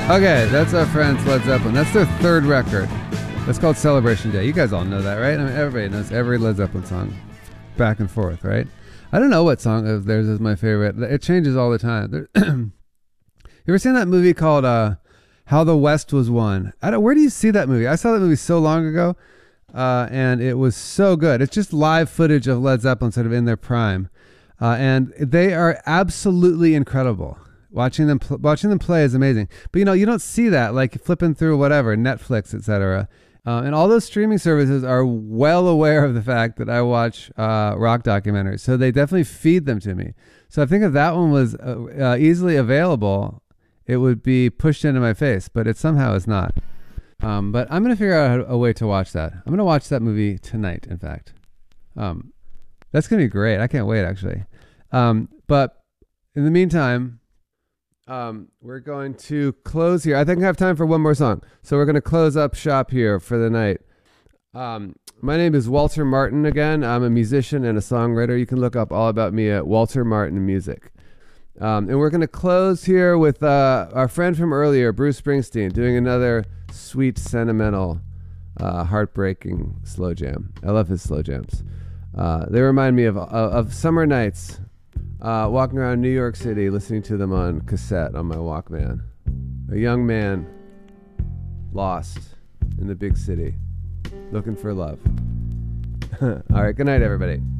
Okay, that's our friends Led Zeppelin. That's their third record. That's called Celebration Day. You guys all know that, right? I mean, everybody knows every Led Zeppelin song. Back and forth, right? I don't know what song of theirs is my favorite. It changes all the time. You ever seen that movie called How the West Was Won? Where do you see that movie? I saw that movie so long ago, and it was so good. It's just live footage of Led Zeppelin sort of in their prime. And they are absolutely incredible. Watching them play is amazing. But you don't see that like flipping through whatever, Netflix, etc. And all those streaming services are well aware of the fact that I watch rock documentaries, so they definitely feed them to me. So I think if that one was easily available, it would be pushed into my face, but it somehow is not. But I'm going to figure out a way to watch that. I'm going to watch that movie tonight, in fact. That's going to be great. I can't wait, actually. But in the meantime, we're going to close here. I think I have time for one more song. So we're going to close up shop here for the night. My name is Walter Martin again. I'm a musician and a songwriter. You can look up all about me at Walter Martin Music. And we're going to close here with our friend from earlier, Bruce Springsteen, doing another sweet, sentimental, heartbreaking slow jam. I love his slow jams. They remind me of summer nights, walking around New York City, listening to them on cassette on my Walkman. A young man lost in the big city, looking for love. All right, good night, everybody.